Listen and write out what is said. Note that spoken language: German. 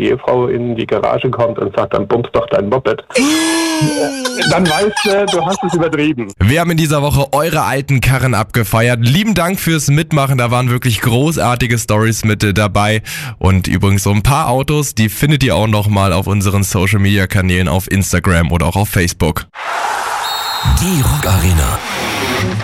die Ehefrau in die Garage kommt und sagt, dann bumst doch dein Moped. Dann weißt du hast es übertrieben. Wir haben in dieser Woche eure alten Karren abgefeiert. Lieben Dank fürs Mitmachen, da waren wirklich großartige Storys mit dabei. Und übrigens so ein paar Autos, die findet ihr auch nochmal auf unseren Social-Media-Kanälen auf Instagram oder auch auf Facebook. Die Rock Arena.